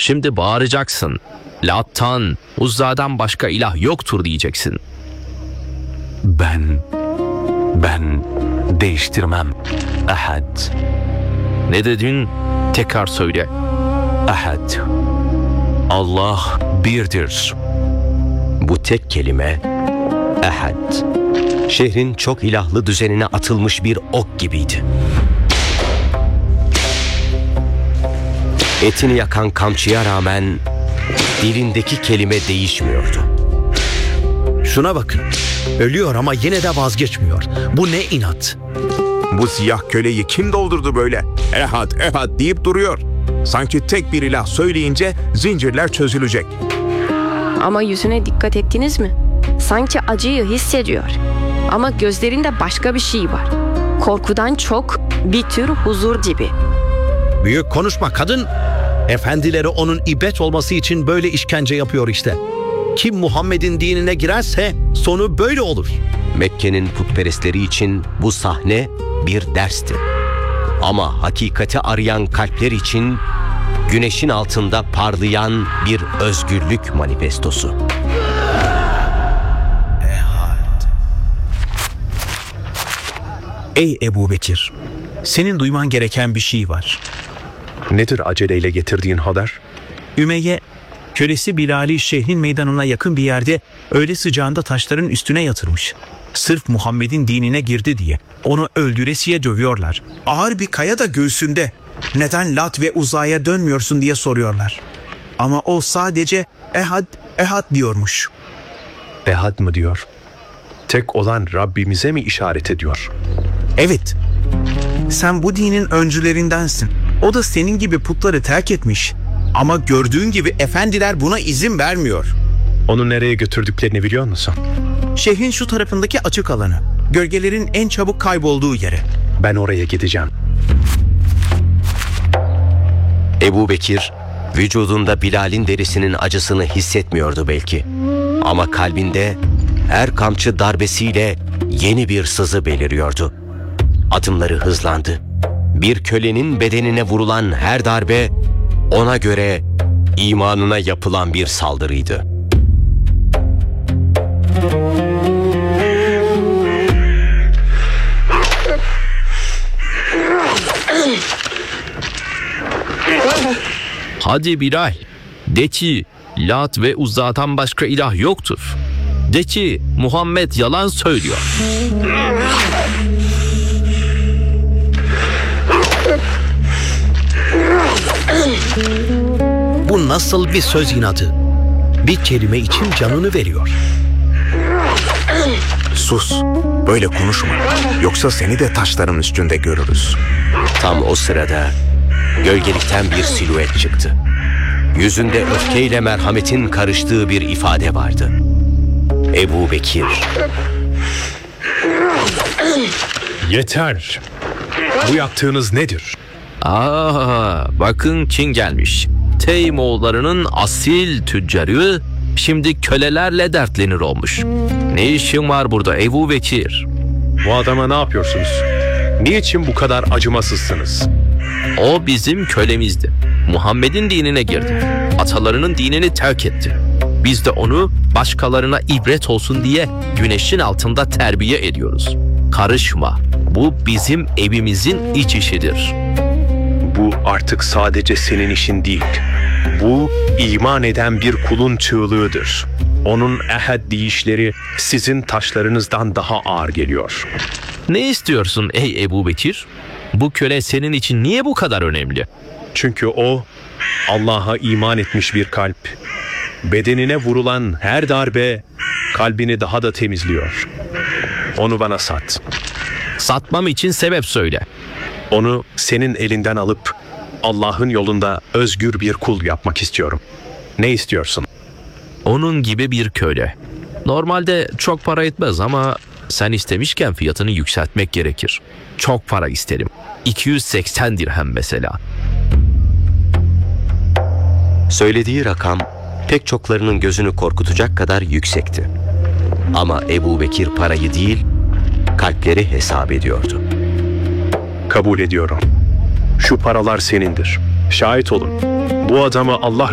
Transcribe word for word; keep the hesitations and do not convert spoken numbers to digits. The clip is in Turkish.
Şimdi bağıracaksın. Lat'tan, Uzza'dan başka ilah yoktur diyeceksin. Ben, ben değiştirmem. Ahad, Ne dedin? Tekrar söyle. ahad. Allah birdir. Bu tek kelime Ehad. Şehrin çok ilahlı düzenine atılmış bir ok gibiydi. Etini yakan kamçıya rağmen dilindeki kelime değişmiyordu. Şuna bakın. Ölüyor ama yine de vazgeçmiyor. Bu ne inat? Bu siyah köleyi kim doldurdu böyle? Ehad, ehad deyip duruyor. Sanki tek bir ilah söyleyince zincirler çözülecek. Ama yüzüne dikkat ettiniz mi? Sanki acıyı hissediyor. Ama gözlerinde başka bir şey var. Korkudan çok bir tür huzur gibi. Büyük konuşma kadın. Efendileri onun ibret olması için böyle işkence yapıyor işte. Kim Muhammed'in dinine girerse sonu böyle olur. Mekke'nin putperestleri için bu sahne bir dersti. Ama hakikati arayan kalpler için güneşin altında parlayan bir özgürlük manifestosu. Ey Ebu Bekir, senin duyman gereken bir şey var. Nedir aceleyle getirdiğin haber? Ümeyye, kölesi Bilal'i şehrin meydanına yakın bir yerde öğle sıcağında taşların üstüne yatırmış. Sırf Muhammed'in dinine girdi diye onu öldüresiye dövüyorlar. Ağır bir kaya da göğsünde. Neden Lat ve Uza'ya dönmüyorsun diye soruyorlar. Ama o sadece ehad, ehad diyormuş. Ehad mı diyor? Tek olan Rabbimize mi işaret ediyor? Evet, sen bu dinin öncülerindensin. O da senin gibi putları terk etmiş. Ama gördüğün gibi efendiler buna izin vermiyor. Onu nereye götürdüklerini biliyor musun? Şehrin şu tarafındaki açık alanı, gölgelerin en çabuk kaybolduğu yere. Ben oraya gideceğim. Ebu Bekir, vücudunda Bilal'in derisinin acısını hissetmiyordu belki. Ama kalbinde her kamçı darbesiyle yeni bir sızı beliriyordu. Adımları hızlandı. Bir kölenin bedenine vurulan her darbe ona göre imanına yapılan bir saldırıydı. Hadi Bilal, de ki Lat ve Uzza'dan başka ilah yoktur. De ki Muhammed yalan söylüyor. Bu nasıl bir söz inadı? Bir kelime için canını veriyor. Sus, böyle konuşma. Yoksa seni de taşların üstünde görürüz. Tam o sırada gölgelikten bir silüet çıktı. Yüzünde öfkeyle merhametin karıştığı bir ifade vardı. Ebu Bekir. Yeter! Bu yaptığınız nedir? Aa, bakın kim gelmiş. Teymoğullarının asil tüccarı şimdi kölelerle dertlenir olmuş. Ne işin var burada Ebu Bekir? Bu adama ne yapıyorsunuz? Niçin bu kadar acımasızsınız? O bizim kölemizdi. Muhammed'in dinine girdi. Atalarının dinini terk etti. Biz de onu başkalarına ibret olsun diye güneşin altında terbiye ediyoruz. Karışma. Bu bizim evimizin iç işidir. Bu artık sadece senin işin değil. Bu iman eden bir kulun çığlığıdır. Onun ehad deyişleri sizin taşlarınızdan daha ağır geliyor. Ne istiyorsun ey Ebu Bekir? Bu köle senin için niye bu kadar önemli? Çünkü o Allah'a iman etmiş bir kalp. Bedenine vurulan her darbe kalbini daha da temizliyor. Onu bana sat. Satmam için sebep söyle. Onu senin elinden alıp Allah'ın yolunda özgür bir kul yapmak istiyorum. Ne istiyorsun? Onun gibi bir köle. Normalde çok para etmez ama sen istemişken fiyatını yükseltmek gerekir. Çok para isterim. iki yüz seksen dirhem mesela. Söylediği rakam pek çoklarının gözünü korkutacak kadar yüksekti. Ama Ebu Bekir parayı değil, kalpleri hesap ediyordu. Kabul ediyorum. Şu paralar senindir. Şahit olun. Bu adamı Allah